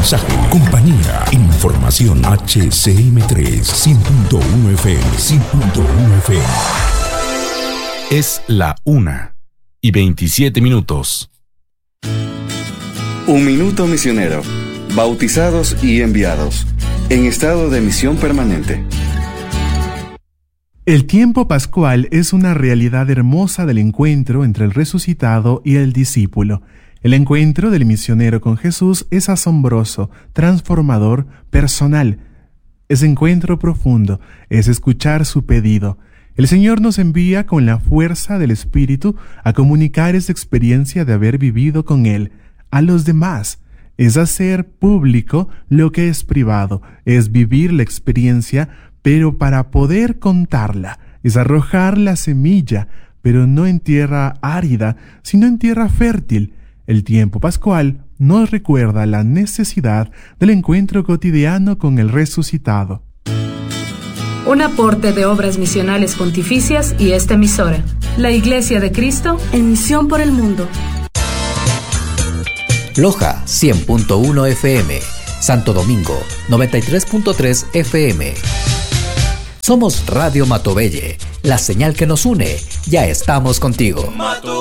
mensaje, compañía, información. HCM3 100.1 FM, 100.1 FM. Es la 1:27. Un minuto misionero. Bautizados y enviados. En estado de misión permanente. El tiempo pascual es una realidad hermosa del encuentro entre el resucitado y el discípulo. El encuentro del misionero con Jesús es asombroso, transformador, personal. Es encuentro profundo, es escuchar su pedido. El Señor nos envía con la fuerza del Espíritu a comunicar esa experiencia de haber vivido con Él a los demás. Es hacer público lo que es privado, es vivir la experiencia, pero para poder contarla, es arrojar la semilla, pero no en tierra árida, sino en tierra fértil. El tiempo pascual nos recuerda la necesidad del encuentro cotidiano con el resucitado. Un aporte de Obras Misionales Pontificias y esta emisora, la Iglesia de Cristo en misión por el mundo. Loja 100.1 FM, Santo Domingo 93.3 FM. Somos Radio Matobelle, la señal que nos une. Ya estamos contigo.